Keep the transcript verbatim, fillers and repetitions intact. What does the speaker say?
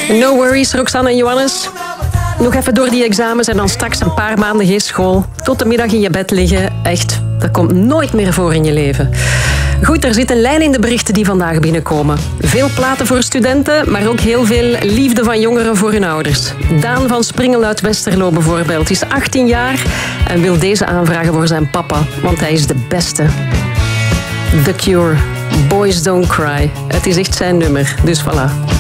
No worries, Roxanne en Johannes. Nog even door die examens en dan straks een paar maanden geen school. Tot de middag in je bed liggen. Echt, dat komt nooit meer voor in je leven. Goed, er zit een lijn in de berichten die vandaag binnenkomen. Veel platen voor studenten, maar ook heel veel liefde van jongeren voor hun ouders. Daan van Springel uit Westerlo bijvoorbeeld is achttien jaar en wil deze aanvragen voor zijn papa, want hij is de beste. The Cure, Boys Don't Cry. Het is echt zijn nummer, dus voilà.